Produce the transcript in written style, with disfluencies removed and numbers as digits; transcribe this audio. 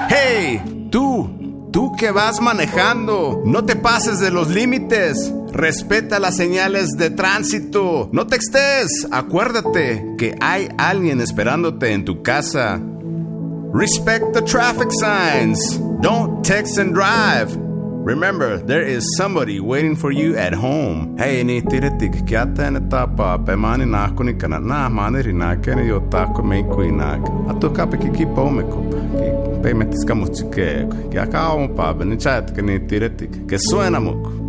¡Hey! ¡Tú que vas manejando! ¡No te pases de los límites! Respeta las señales de tránsito. ¡No textes! Acuérdate que hay alguien esperándote en tu casa. Respect the traffic signs. Don't text and drive. Remember, there is somebody waiting for you at home. Hey, ni tiretik kiata na tapa pe mani na ko ni kana na mani rina kene yo ta ko me kuina. Ato kape ki pomeko. Ki pe metis kamuchike. Ki akao pa ben chat ke ni tiretik. Que suena mucho.